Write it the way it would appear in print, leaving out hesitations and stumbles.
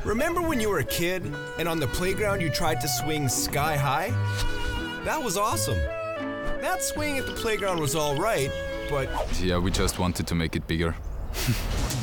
Remember when you were a kid and on the playground you tried to swing sky high? That was awesome. That swing at the playground was all right, but Yeah, we just wanted to make it bigger.